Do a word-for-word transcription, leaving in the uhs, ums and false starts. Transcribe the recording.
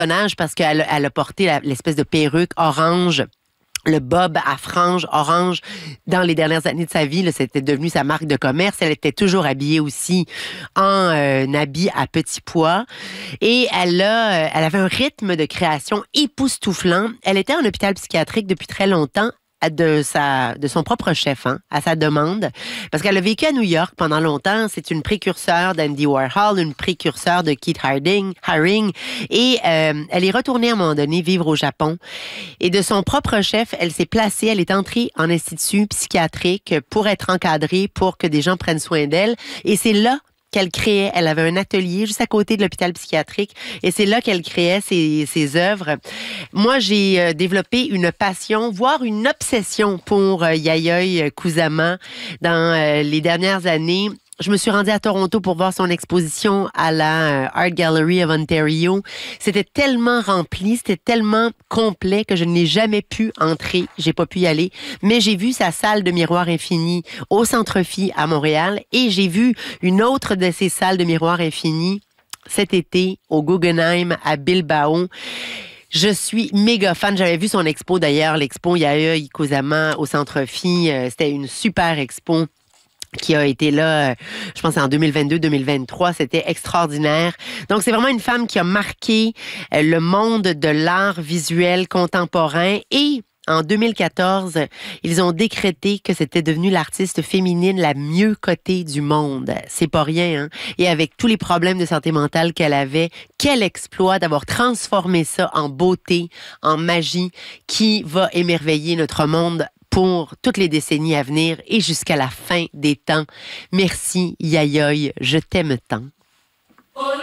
personnage parce qu'elle elle a porté la- l'espèce de perruque orange, le bob à franges orange dans les dernières années de sa vie. Là, c'était devenu sa marque de commerce. Elle était toujours habillée aussi en euh, habit à petits pois. Et elle, a, euh, elle avait un rythme de création époustouflant. Elle était en hôpital psychiatrique depuis très longtemps de sa de son propre chef, hein, à sa demande, parce qu'elle a vécu à New York pendant longtemps. C'est une précurseur d'Andy Warhol, une précurseur de Keith Haring, Haring, et euh, elle est retournée à un moment donné vivre au Japon. Et de son propre chef, elle s'est placée, elle est entrée en institut psychiatrique pour être encadrée, pour que des gens prennent soin d'elle. Et c'est là qu'elle créait. Elle avait un atelier juste à côté de l'hôpital psychiatrique et c'est là qu'elle créait ses, ses œuvres. Moi, j'ai euh, développé une passion, voire une obsession pour euh, Yayoi Kusama dans euh, les dernières années. Je me suis rendue à Toronto pour voir son exposition à la euh, Art Gallery of Ontario. C'était tellement rempli, c'était tellement complet que je n'ai jamais pu entrer. J'ai pas pu y aller. Mais j'ai vu sa salle de miroirs infinis au Centre-Phi à Montréal et j'ai vu une autre de ces salles de miroirs infinis cet été au Guggenheim à Bilbao. Je suis méga fan. J'avais vu son expo d'ailleurs, l'expo Yayoi Kusama au Centre-Phi. Euh, C'était une super expo qui a été là, euh, je pense en deux mille vingt-deux deux mille vingt-trois, c'était extraordinaire. Donc c'est vraiment une femme qui a marqué euh, le monde de l'art visuel contemporain et en deux mille quatorze, ils ont décrété que c'était devenu l'artiste féminine la mieux cotée du monde. C'est pas rien, hein? Et avec tous les problèmes de santé mentale qu'elle avait, quel exploit d'avoir transformé ça en beauté, en magie, qui va émerveiller notre monde pour toutes les décennies à venir et jusqu'à la fin des temps. Merci, Yayoi, je t'aime tant.